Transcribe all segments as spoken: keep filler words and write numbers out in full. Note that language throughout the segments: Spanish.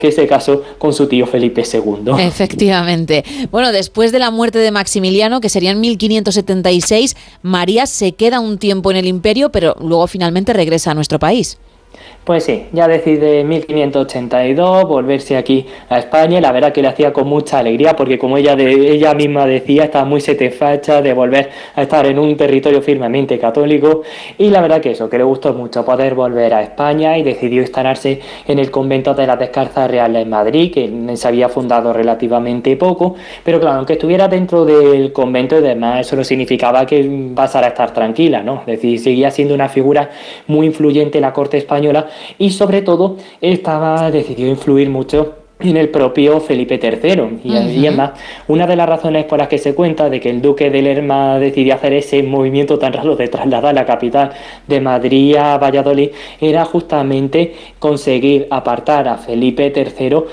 que se casó con su tío Felipe segundo. Efectivamente. Bueno, después de la muerte de Maximiliano, que sería en mil quinientos setenta y seis, María se queda un tiempo en el imperio, pero luego finalmente regresa a nuestro país. Pues sí, ya decide en mil quinientos ochenta y dos volverse aquí a España, y la verdad que le hacía con mucha alegría, porque como ella de, ella misma decía, estaba muy satisfecha de volver a estar en un territorio firmemente católico, y la verdad que eso, que le gustó mucho poder volver a España, y decidió instalarse en el convento de las Descalzas Reales en Madrid, que se había fundado relativamente poco, pero claro, aunque estuviera dentro del convento y demás, eso no significaba que pasara a estar tranquila, ¿no? Es decir, seguía siendo una figura muy influyente en la corte española, y sobre todo estaba decidido a influir mucho en el propio Felipe tercero. Y, uh-huh. y además, una de las razones por las que se cuenta de que el duque de Lerma decidió hacer ese movimiento tan raro de trasladar la capital de Madrid a Valladolid era justamente conseguir apartar a Felipe tercero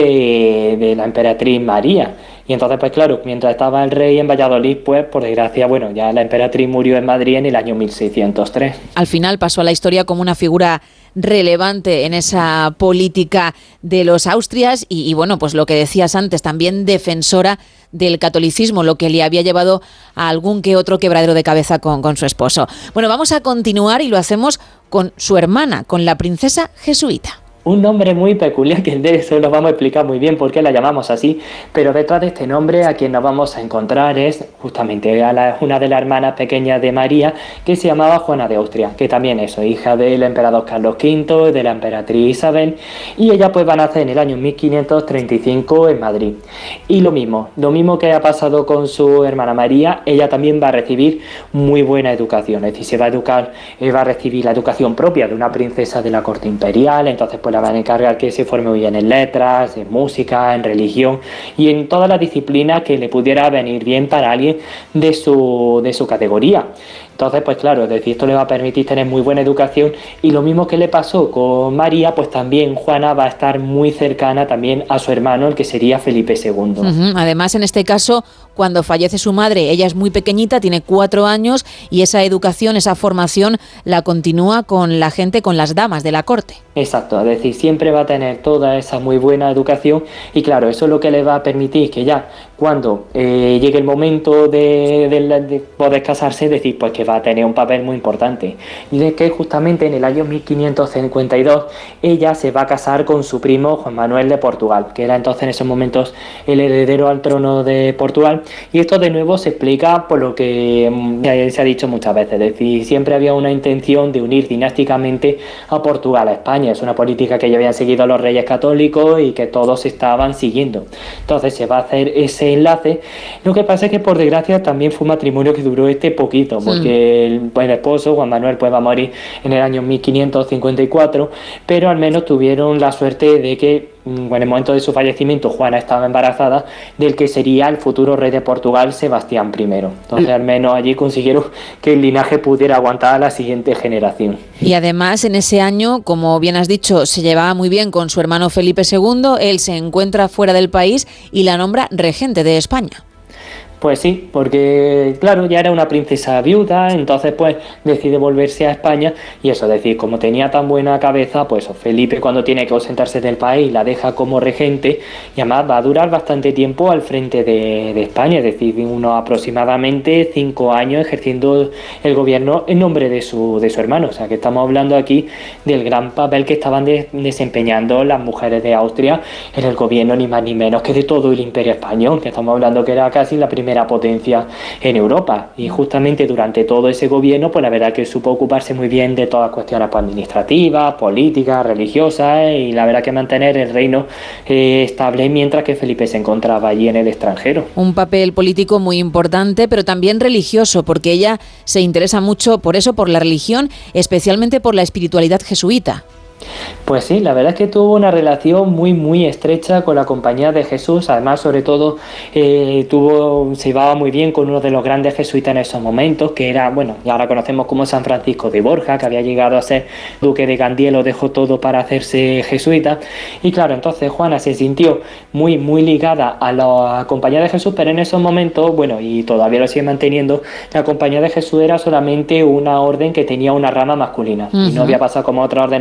de, de la emperatriz María. Y entonces, pues claro, mientras estaba el rey en Valladolid, pues por desgracia, bueno, ya la emperatriz murió en Madrid en el año mil seiscientos tres. Al final pasó a la historia como una figura relevante en esa política de los Austrias y, y bueno, pues lo que decías antes, también defensora del catolicismo, lo que le había llevado a algún que otro quebradero de cabeza con, con su esposo. Bueno, vamos a continuar y lo hacemos con su hermana, con la princesa jesuita. Un nombre muy peculiar, que de eso nos vamos a explicar muy bien por qué la llamamos así, pero detrás de este nombre a quien nos vamos a encontrar es justamente a la, una de las hermanas pequeñas de María, que se llamaba Juana de Austria, que también es hija del emperador Carlos quinto, de la emperatriz Isabel, y ella pues va a nacer en el año mil quinientos treinta y cinco en Madrid. Y lo mismo, lo mismo que ha pasado con su hermana María, ella también va a recibir muy buena educación, es decir, se va a educar, eh, va a recibir la educación propia de una princesa de la corte imperial, entonces pues la van a encargar que se forme muy bien en letras, en música, en religión y en todas las disciplinas que le pudiera venir bien para alguien de su, de su categoría. Entonces, pues claro, es decir, esto le va a permitir tener muy buena educación, y lo mismo que le pasó con María, pues también Juana va a estar muy cercana también a su hermano, el que sería Felipe segundo. Uh-huh. Además, en este caso, cuando fallece su madre, ella es muy pequeñita, tiene cuatro años, y esa educación, esa formación la continúa con la gente, con las damas de la corte. Exacto, es decir, siempre va a tener toda esa muy buena educación, y claro, eso es lo que le va a permitir que ya cuando eh, llegue el momento de, de, de poder casarse, es decir, pues que va a tener un papel muy importante. Y es que justamente en el año mil quinientos cincuenta y dos ella se va a casar con su primo Juan Manuel de Portugal, que era entonces en esos momentos el heredero al trono de Portugal, y esto de nuevo se explica por lo que mm, se ha dicho muchas veces, es decir, siempre había una intención de unir dinásticamente a Portugal a España. Es una política que ya habían seguido los reyes católicos y que todos estaban siguiendo. Entonces se va a hacer ese enlace. Lo que pasa es que por desgracia también fue un matrimonio que duró este poquito, porque el, pues, el esposo Juan Manuel pues va a morir en el año mil quinientos cincuenta y cuatro, pero al menos tuvieron la suerte de que en el momento de su fallecimiento Juana estaba embarazada del que sería el futuro rey de Portugal, Sebastián primero. Entonces al menos allí consiguieron que el linaje pudiera aguantar a la siguiente generación. Y además en ese año, como bien has dicho, se llevaba muy bien con su hermano Felipe segundo, él se encuentra fuera del país y la nombra regente de España. Pues sí, porque claro, ya era una princesa viuda, entonces pues decide volverse a España, y eso, es decir, como tenía tan buena cabeza, pues Felipe cuando tiene que ausentarse del país la deja como regente, y además va a durar bastante tiempo al frente de, de España, es decir, unos aproximadamente cinco años ejerciendo el gobierno en nombre de su, de su hermano. O sea que estamos hablando aquí del gran papel que estaban de, desempeñando las mujeres de Austria en el gobierno, ni más ni menos que de todo el imperio español, que estamos hablando que era casi la primera potencia en Europa, y justamente durante todo ese gobierno pues la verdad que supo ocuparse muy bien de todas las cuestiones pues, administrativas, políticas, religiosas, y la verdad que mantener el reino eh, estable mientras que Felipe se encontraba allí en el extranjero. Un papel político muy importante, pero también religioso, porque ella se interesa mucho por eso, por la religión, especialmente por la espiritualidad jesuita. Pues sí, la verdad es que tuvo una relación muy muy estrecha con la Compañía de Jesús. Además, sobre todo, eh, tuvo, se llevaba muy bien con uno de los grandes jesuitas en esos momentos, que era, bueno, y ahora conocemos como San Francisco de Borja, que había llegado a ser duque de Gandía, lo dejó todo para hacerse jesuita. Y claro, entonces Juana se sintió muy muy ligada a la Compañía de Jesús, pero en esos momentos, bueno, y todavía lo sigue manteniendo, la Compañía de Jesús era solamente una orden que tenía una rama masculina. Uh-huh. Y no había pasado como otras órdenes religiosas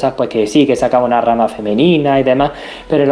cosas, pues que sí, que sacaba una rama femenina y demás, pero